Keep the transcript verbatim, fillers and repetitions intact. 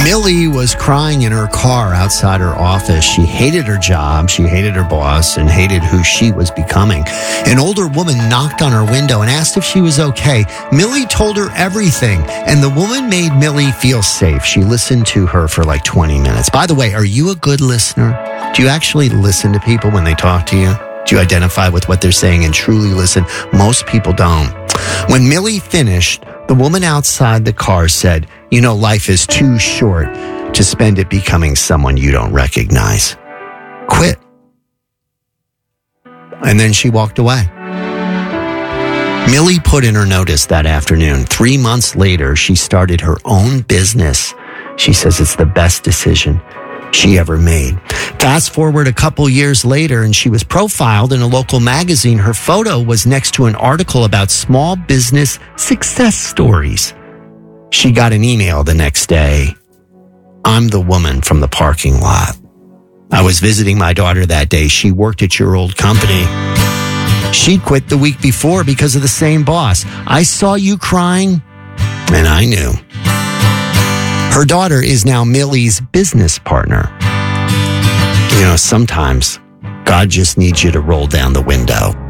Millie was crying in her car outside her office. She hated her job, she hated her boss, and hated who she was becoming. An older woman knocked on her window and asked if she was okay. Millie told her everything, and the woman made Millie feel safe. She listened to her for like twenty minutes. By the way, are you a good listener? Do you actually listen to people when they talk to you? Do you identify with what they're saying and truly listen? Most people don't. When Millie finished, the woman outside the car said, "You know, life is too short to spend it becoming someone you don't recognize. Quit." And then she walked away. Millie put in her notice that afternoon. Three months later, she started her own business. She says it's the best decision she ever made. Fast forward a couple years later, and she was profiled in a local magazine. Her photo was next to an article about small business success stories. She got an email the next day. "I'm the woman from the parking lot. I was visiting my daughter that day. She worked at your old company. She quit the week before because of the same boss. I saw you crying, and I knew." Her daughter is now Millie's business partner. You know, sometimes God just needs you to roll down the window.